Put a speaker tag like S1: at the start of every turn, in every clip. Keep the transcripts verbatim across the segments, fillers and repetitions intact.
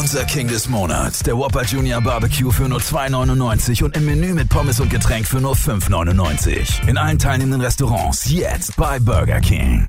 S1: Unser King des Monats, der Whopper Junior Barbecue für nur zwei neunundneunzig und im Menü mit Pommes und Getränk für nur fünf neunundneunzig. In allen teilnehmenden Restaurants jetzt bei Burger King.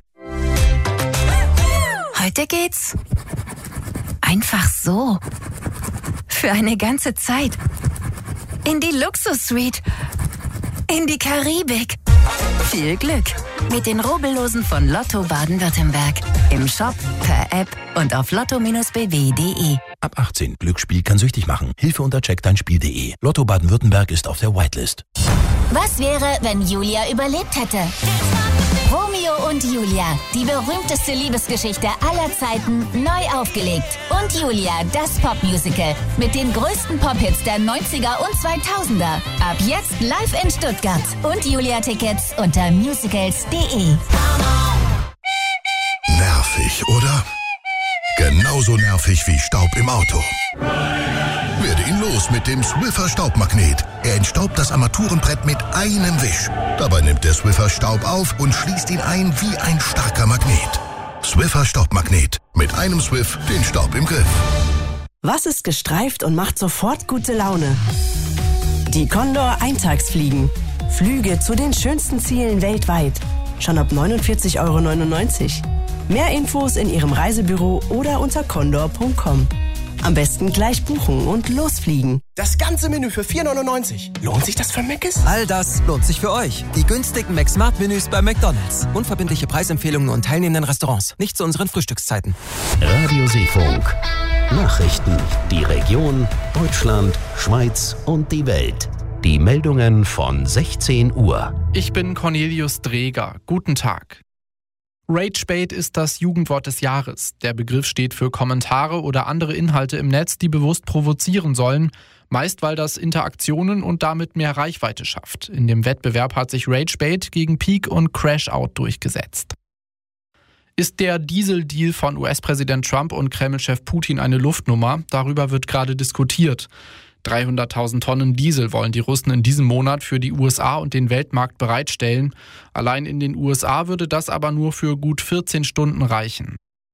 S2: Heute geht's einfach so. Für eine ganze Zeit. In die Luxus-Suite. In die Karibik. Viel Glück mit den Rubbellosen von Lotto Baden-Württemberg. Im Shop, per App und auf lotto Bindestrich b w punkt d e.
S3: Ab achtzehn. Glücksspiel kann süchtig machen. Hilfe unter check dein Spiel punkt de. Lotto Baden-Württemberg ist auf der Whitelist.
S4: Was wäre, wenn Julia überlebt hätte? Romeo und Julia, die berühmteste Liebesgeschichte aller Zeiten, neu aufgelegt. Und Julia, das Popmusical mit den größten Pop-Hits der neunziger und zweitausender. Ab jetzt live in Stuttgart. Und Julia-Tickets unter musicals punkt de.
S5: Nervig, oder? Genauso nervig wie Staub im Auto. Werde ihn los mit dem Swiffer Staubmagnet. Er entstaubt das Armaturenbrett mit einem Wisch. Dabei nimmt der Swiffer Staub auf und schließt ihn ein wie ein starker Magnet. Swiffer Staubmagnet. Mit einem Swiff den Staub im Griff.
S6: Was ist gestreift und macht sofort gute Laune? Die Condor Eintagsfliegen. Flüge zu den schönsten Zielen weltweit. Schon ab neunundvierzig Euro neunundneunzig. Mehr Infos in Ihrem Reisebüro oder unter condor punkt com. Am besten gleich buchen und losfliegen.
S7: Das ganze Menü für vier neunundneunzig. Lohnt sich das für Mc's?
S8: All das lohnt sich für euch. Die günstigen McSmart-Menüs bei McDonald's. Unverbindliche Preisempfehlungen und teilnehmenden Restaurants. Nicht zu unseren Frühstückszeiten.
S9: Radio Seefunk. Nachrichten. Die Region, Deutschland, Schweiz und die Welt. Die Meldungen von sechzehn Uhr.
S10: Ich bin Cornelius Dreger. Guten Tag. Ragebait ist das Jugendwort des Jahres. Der Begriff steht für Kommentare oder andere Inhalte im Netz, die bewusst provozieren sollen, meist weil das Interaktionen und damit mehr Reichweite schafft. In dem Wettbewerb hat sich Ragebait gegen Peak und Crashout durchgesetzt. Ist der Diesel-Deal von U S-Präsident Trump und Kreml-Chef Putin eine Luftnummer? Darüber wird gerade diskutiert. dreihunderttausend Tonnen Diesel wollen die Russen in diesem Monat für die U S A und den Weltmarkt bereitstellen. Allein in den U S A würde das aber nur für gut vierzehn Stunden reichen.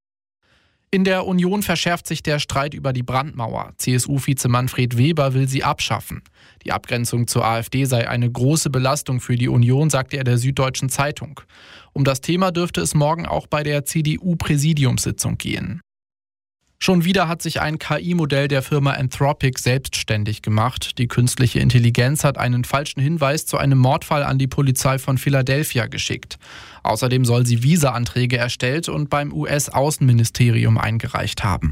S10: In der Union verschärft sich der Streit über die Brandmauer. C S U-Vize Manfred Weber will sie abschaffen. Die Abgrenzung zur AfD sei eine große Belastung für die Union, sagte er der Süddeutschen Zeitung. Um das Thema dürfte es morgen auch bei der C D U-Präsidiumssitzung gehen. Schon wieder hat sich ein K I-Modell der Firma Anthropic selbstständig gemacht. Die künstliche Intelligenz hat einen falschen Hinweis zu einem Mordfall an die Polizei von Philadelphia geschickt. Außerdem soll sie Visa-Anträge erstellt und beim U S-Außenministerium eingereicht haben.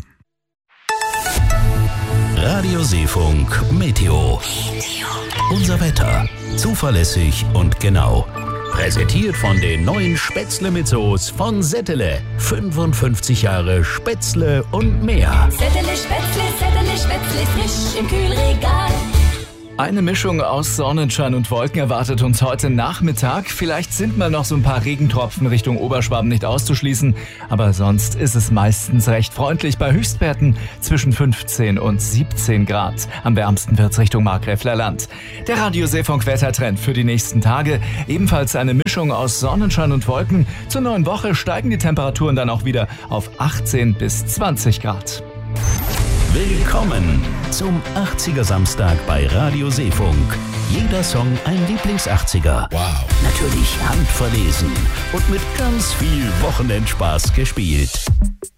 S9: Radio Seefunk Meteo. Unser Wetter. Zuverlässig und genau. Präsentiert von den neuen Spätzle mit Soße von Settele. fünfundfünfzig Jahre Spätzle und mehr.
S4: Settele Spätzle, Settele Spätzle, frisch im Kühlregal.
S11: Eine Mischung aus Sonnenschein und Wolken erwartet uns heute Nachmittag. Vielleicht sind mal noch so ein paar Regentropfen Richtung Oberschwaben nicht auszuschließen. Aber sonst ist es meistens recht freundlich bei Höchstwerten zwischen fünfzehn und siebzehn Grad. Am wärmsten wird's Richtung Markgräfler Land. Der Radio Seefunk Wettertrend für die nächsten Tage. Ebenfalls eine Mischung aus Sonnenschein und Wolken. Zur neuen Woche steigen die Temperaturen dann auch wieder auf achtzehn bis zwanzig Grad.
S9: Willkommen zum achtziger Samstag bei Radio Seefunk. Jeder Song ein Lieblings-achtziger.
S5: Wow.
S9: Natürlich handverlesen und mit ganz viel Wochenendspaß gespielt.